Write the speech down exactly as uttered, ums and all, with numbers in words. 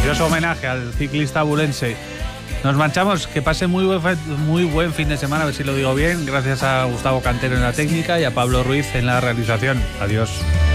precioso homenaje al ciclista abulense. Nos marchamos, que pase muy buen, muy buen fin de semana, a ver si lo digo bien. Gracias a Gustavo Cantero en la técnica y a Pablo Ruiz en la realización. Adiós.